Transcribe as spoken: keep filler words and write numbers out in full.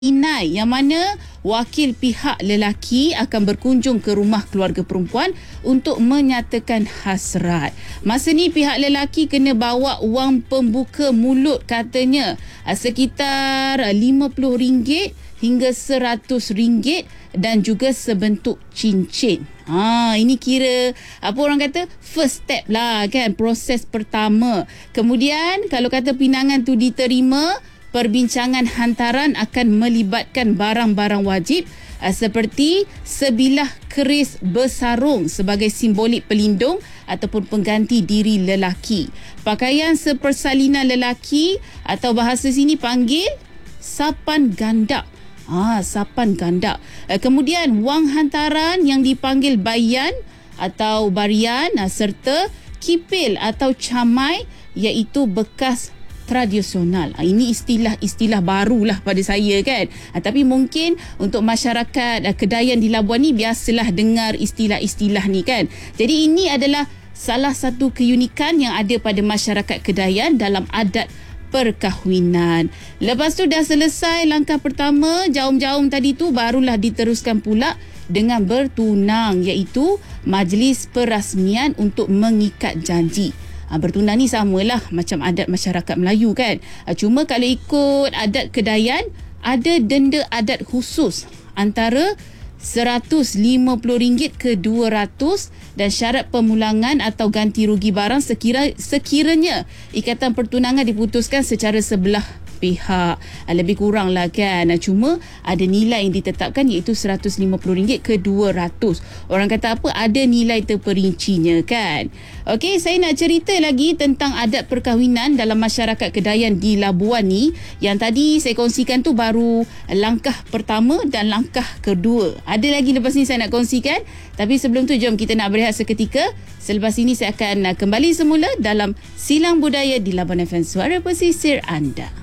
Inai yang mana wakil pihak lelaki akan berkunjung ke rumah keluarga perempuan untuk menyatakan hasrat. Masa ni pihak lelaki kena bawa wang pembuka mulut katanya sekitar lima puluh ringgit hingga seratus ringgit dan juga sebentuk cincin. Ha, ini kira apa orang kata first step lah kan, proses pertama. Kemudian kalau kata pinangan tu diterima, perbincangan hantaran akan melibatkan barang-barang wajib uh, seperti sebilah keris bersarung sebagai simbolik pelindung ataupun pengganti diri lelaki. Pakaian sepersalinan lelaki atau bahasa sini panggil sapan gandak. Ah, sapan gandak. Uh, kemudian wang hantaran yang dipanggil bayan atau barian uh, serta kipil atau camai iaitu bekas tradisional. Ini istilah-istilah barulah pada saya kan. Ha, tapi mungkin untuk masyarakat uh, Kedayan di Labuan ni biasalah dengar istilah-istilah ni kan. Jadi ini adalah salah satu keunikan yang ada pada masyarakat Kedayan dalam adat perkahwinan. Lepas tu dah selesai langkah pertama, jaum-jaum tadi tu barulah diteruskan pula dengan bertunang iaitu majlis perasmian untuk mengikat janji. Ha, bertunang ni samalah macam adat masyarakat Melayu kan. Ha, cuma kalau ikut adat Kedayan, ada denda adat khusus antara seratus lima puluh ringgit ke dua ratus dan syarat pemulangan atau ganti rugi barang sekira, sekiranya ikatan pertunangan diputuskan secara sebelah pihak. Lebih kurang lah kan. Cuma ada nilai yang ditetapkan iaitu seratus lima puluh ringgit ke dua ratus. Orang kata apa? Ada nilai terperincinya kan. Okey, saya nak cerita lagi tentang adat perkahwinan dalam masyarakat Kedayan di Labuan ni. Yang tadi saya kongsikan tu baru langkah pertama dan langkah kedua. Ada lagi lepas ni saya nak kongsikan. Tapi sebelum tu jom kita nak berehat seketika. Selepas ini saya akan kembali semula dalam Silang Budaya di Labuan F M, Suara Pesisir anda.